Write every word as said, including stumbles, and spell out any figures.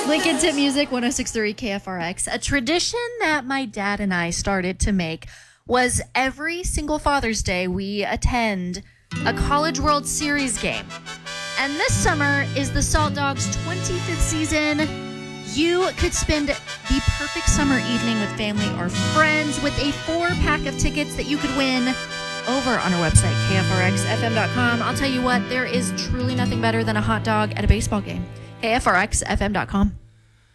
Lincoln Tip Music, one oh six point three K F R X. A tradition that my dad and I started to make was every single Father's Day we attend a College World Series game. And this summer is the Salt Dogs twenty-fifth season. You could spend the perfect summer evening with family or friends with a four-pack of tickets that you could win over on our website, K F R X F M dot com. I'll tell you what, there is truly nothing better than a hot dog at a baseball game. K F R X F M dot com.